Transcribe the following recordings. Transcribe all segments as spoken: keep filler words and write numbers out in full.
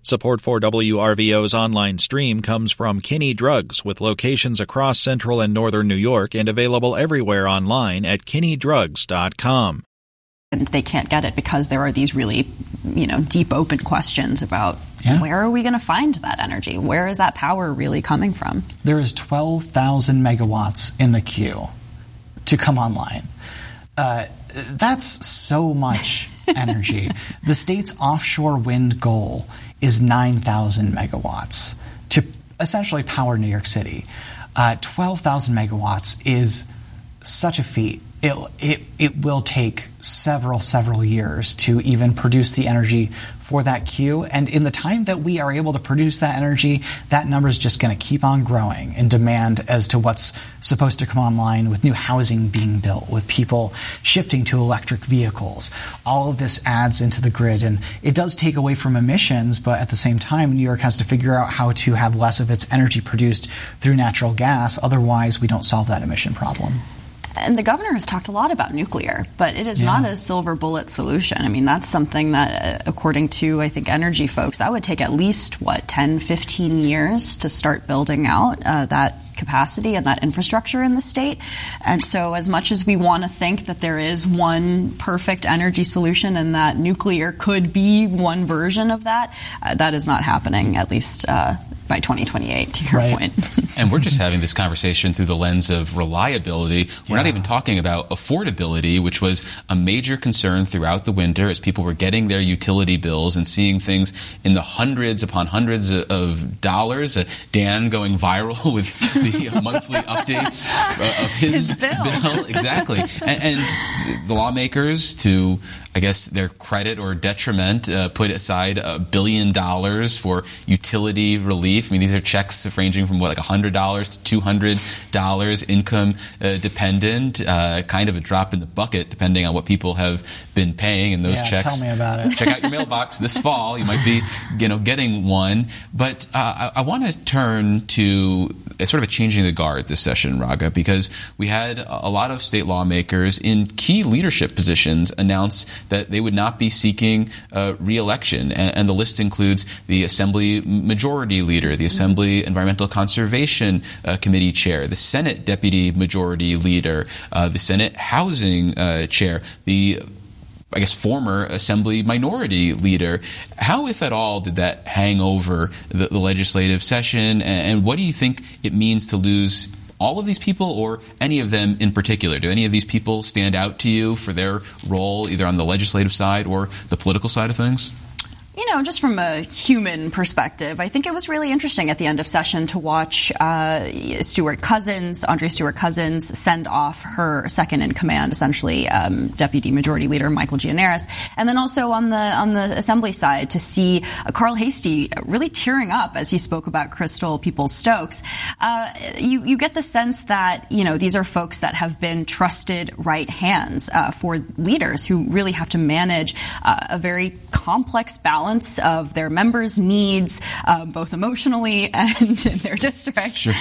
Support for W R V O's online stream comes from Kinney Drugs, with locations across central and northern New York and available everywhere online at kinney drugs dot com. And they can't get it because there are these really, you know, deep open questions about yeah. where are we going to find that energy? Where is that power really coming from? There is twelve thousand megawatts in the queue to come online. Uh, that's so much energy. The state's offshore wind goal is nine thousand megawatts to essentially power New York City. Uh, twelve thousand megawatts is such a feat. It, it, it will take several, several years to even produce the energy for that queue. And in the time that we are able to produce that energy, that number is just going to keep on growing in demand as to what's supposed to come online, with new housing being built, with people shifting to electric vehicles. All of this adds into the grid, and it does take away from emissions, but at the same time, New York has to figure out how to have less of its energy produced through natural gas. Otherwise, we don't solve that emission problem. And the governor has talked a lot about nuclear, but it is yeah. not a silver bullet solution. I mean, that's something that, uh, according to, I think, energy folks, that would take at least, what, ten, fifteen years to start building out uh, that capacity and that infrastructure in the state. And so as much as we want to think that there is one perfect energy solution and that nuclear could be one version of that, uh, that is not happening, at least uh, by twenty twenty-eight, to your right. point. And we're just having this conversation through the lens of reliability. We're yeah. not even talking about affordability, which was a major concern throughout the winter as people were getting their utility bills and seeing things in the hundreds upon hundreds of dollars. Uh, Dan going viral with the uh, monthly updates uh, of his, his bill. bill. Exactly. And, and the lawmakers, to I guess their credit or detriment, uh, put aside a billion dollars for utility relief. I mean, these are checks ranging from what, like one hundred dollars to two hundred dollars, income uh, dependent, uh, kind of a drop in the bucket depending on what people have been paying. And those yeah, checks, tell me about it. Check out your mailbox this fall. You might be, you know, getting one. But uh, I, I want to turn to sort of a changing the guard this session, Raga, because we had a lot of state lawmakers in key leadership positions announce that they would not be seeking uh, re-election. And, and the list includes the Assembly Majority Leader, the Assembly Environmental Conservation uh, Committee Chair, the Senate Deputy Majority Leader, uh, the Senate Housing uh, Chair, the I guess, former Assembly Minority Leader. How, if at all, did that hang over the, the legislative session? And, and what do you think it means to lose all of these people, or any of them in particular? Do any of these people stand out to you for their role either on the legislative side or the political side of things? You know, just from a human perspective, I think it was really interesting at the end of session to watch uh, Stewart Cousins, Andrea Stewart Cousins, send off her second in command, essentially um, Deputy Majority Leader Michael Gianaris, and then also on the on the Assembly side to see uh, Carl Heastie really tearing up as he spoke about Crystal Peoples-Stokes. Uh, you you get the sense that you know these are folks that have been trusted right hands uh, for leaders who really have to manage uh, a very complex balance of their members' needs, um, both emotionally and in their district. Sure.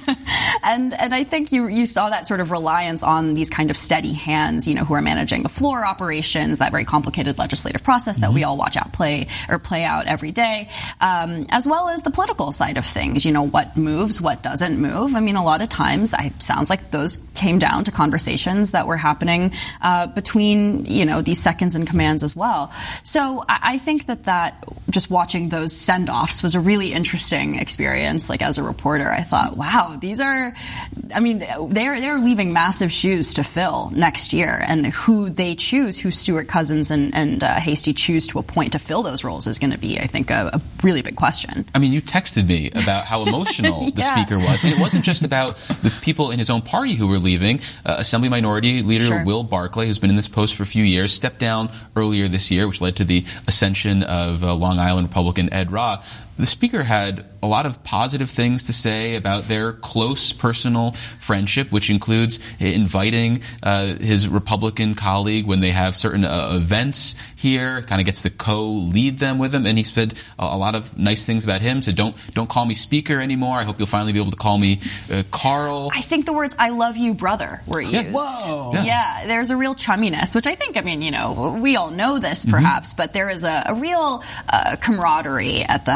and and I think you you saw that sort of reliance on these kind of steady hands, you know, who are managing the floor operations, that very complicated legislative process that mm-hmm. we all watch out play or play out every day, um, as well as the political side of things. You know, what moves, what doesn't move. I mean, a lot of times, it sounds like those came down to conversations that were happening uh, between, you know, these seconds in commands as well. So I, I think that that just watching those send-offs was a really interesting experience. Like, as a reporter, I thought, wow, these are, I mean, they're they're leaving massive shoes to fill next year, and who they choose, who Stewart Cousins and, and uh, Heastie choose to appoint to fill those roles is going to be, I think, a, a really big question. I mean, you texted me about how emotional yeah. the speaker was, and it wasn't just about the people in his own party who were leaving. Uh, Assembly Minority Leader sure. Will Barclay, who's been in this post for a few years, stepped down earlier this year, which led to the ascension of uh, Long Island Republican Ed Rah. The speaker had a lot of positive things to say about their close personal friendship, which includes inviting uh, his Republican colleague when they have certain uh, events here, kind of gets to co-lead them with him. And he said a, a lot of nice things about him. Said, don't don't call me speaker anymore. I hope you'll finally be able to call me uh, Carl. I think the words "I love you, brother" were used. Yeah. Whoa. Yeah. yeah, there's a real chumminess, which I think, I mean, you know, we all know this perhaps, mm-hmm. but there is a, a real uh, camaraderie at the